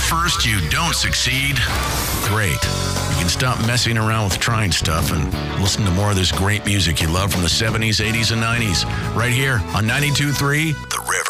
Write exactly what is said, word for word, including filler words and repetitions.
first you don't succeed, great. You can stop messing around with trying stuff and listen to more of this great music you love from the seventies, eighties, and nineties right here on ninety-two point three The River.